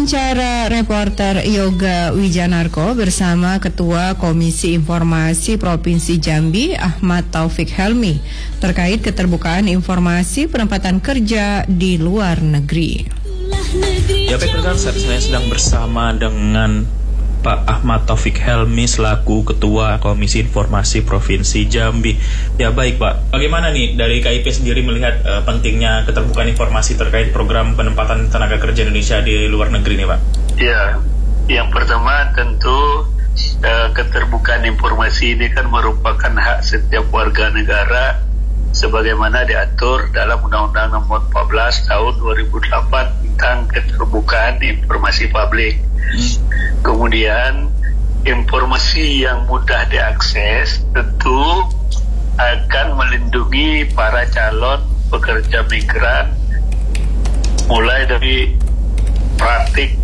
Wawancara reporter Yoga Wijanarko bersama Ketua Komisi Informasi Provinsi Jambi Ahmad Taufik Helmi terkait keterbukaan informasi penempatan kerja di luar negeri. Ya baik rekan, saat saya sedang bersama dengan Pak Ahmad Taufik Helmi selaku Ketua Komisi Informasi Provinsi Jambi. Ya baik Pak, bagaimana nih dari KIP sendiri melihat pentingnya keterbukaan informasi terkait program penempatan tenaga kerja Indonesia di luar negeri nih Pak? Ya, yang pertama tentu keterbukaan informasi ini kan merupakan hak setiap warga negara sebagaimana diatur dalam Undang-Undang Nomor 14 Tahun 2008 tentang keterbukaan informasi publik. Kemudian informasi yang mudah diakses tentu akan melindungi para calon pekerja migran mulai dari praktik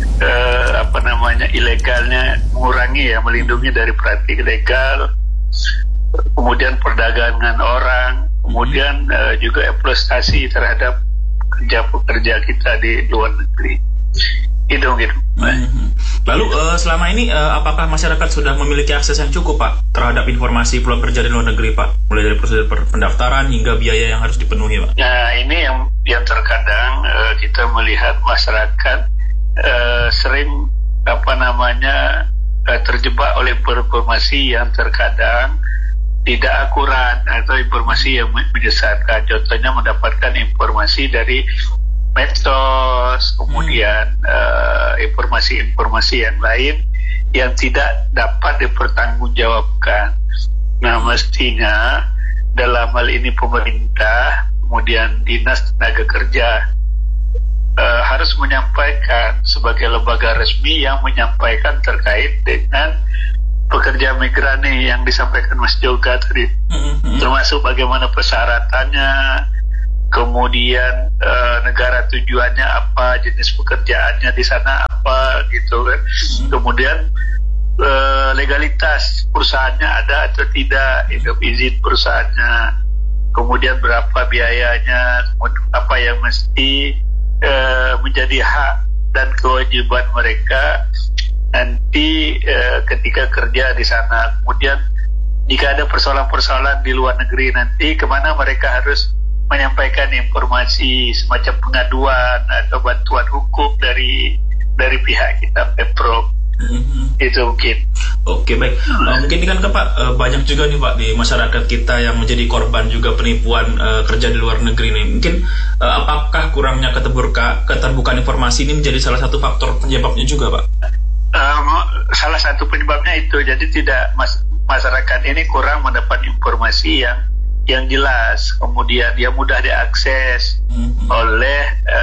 ilegalnya, mengurangi ya, melindungi dari praktik ilegal, kemudian perdagangan orang, kemudian juga eksploitasi terhadap pekerja kita di luar negeri. Gitu. Lalu selama ini apakah masyarakat sudah memiliki akses yang cukup Pak terhadap informasi peluang kerja di luar negeri Pak? Mulai dari prosedur pendaftaran hingga biaya yang harus dipenuhi Pak. Nah ini yang terkadang kita melihat masyarakat sering terjebak oleh informasi yang terkadang tidak akurat atau informasi yang menyesatkan. Contohnya mendapatkan informasi dari medsos, kemudian informasi-informasi yang lain yang tidak dapat dipertanggungjawabkan. Nah, mestinya dalam hal ini pemerintah, kemudian Dinas Tenaga Kerja harus menyampaikan sebagai lembaga resmi yang menyampaikan terkait dengan pekerja migran nih yang disampaikan Mas Yoga tadi, termasuk bagaimana persyaratannya, kemudian negara tujuannya apa, jenis pekerjaannya di sana apa gitu kan, kemudian legalitas perusahaannya ada atau tidak, izin perusahaannya, kemudian berapa biayanya, apa yang mesti menjadi hak dan kewajiban mereka nanti ketika kerja di sana. Kemudian jika ada persoalan-persoalan di luar negeri nanti kemana mereka harus menyampaikan informasi semacam pengaduan atau bantuan hukum dari pihak kita Pemprov. Itu mungkin. Oke baik. Mungkin ini kan Pak banyak juga nih Pak di masyarakat kita yang menjadi korban juga penipuan kerja di luar negeri nih. Mungkin apakah kurangnya keterbukaan informasi ini menjadi salah satu faktor penyebabnya juga Pak? Salah satu penyebabnya itu, jadi tidak masyarakat ini kurang mendapat informasi yang jelas, kemudian dia mudah diakses oleh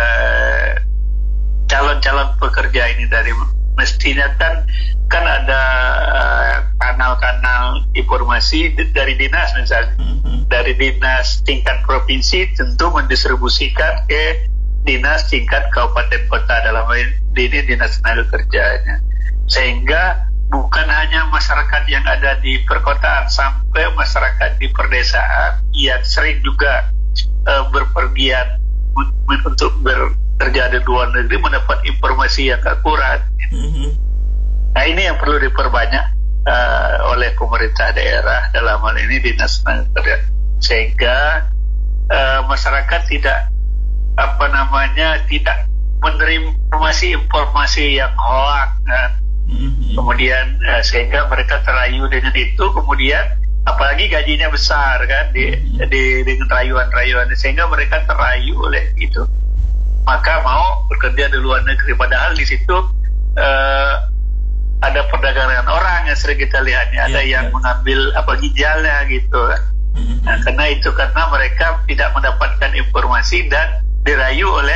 calon-calon pekerja ini. Dari mestinya kan ada kanal-kanal informasi dari dinas, misalnya dari dinas tingkat provinsi tentu mendistribusikan ke dinas tingkat kabupaten kota, dalam ini dinas tenaga kerjanya, sehingga bukan hanya masyarakat yang ada di perkotaan, sampai masyarakat di perdesaan yang sering juga berpergian untuk bekerja di luar negeri mendapat informasi yang akurat. Nah ini yang perlu diperbanyak oleh pemerintah daerah, dalam hal ini dinas tenaga kerja, sehingga masyarakat tidak tidak menerima informasi yang hoax kan. Kemudian sehingga mereka terayu dengan itu, kemudian apalagi gajinya besar kan dengan rayuan-rayuan, sehingga mereka terayu oleh itu, maka mau bekerja di luar negeri, padahal di situ ada perdagangan orang yang sering kita lihat, ada yang mengambil ginjalnya gitu. Nah, karena mereka tidak mendapatkan informasi dan dirayu oleh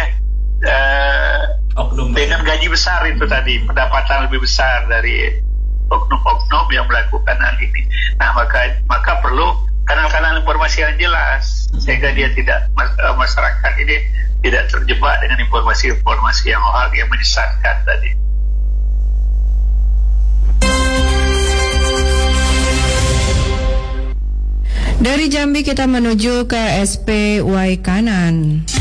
dengan gaji besar itu tadi, pendapatan lebih besar dari oknum-oknum yang melakukan hal ini. Nah, maka perlu kanal-kanal informasi yang jelas sehingga masyarakat ini tidak terjebak dengan informasi-informasi yang hoax yang menyesatkan tadi. Dari Jambi kita menuju ke SP Waikanan.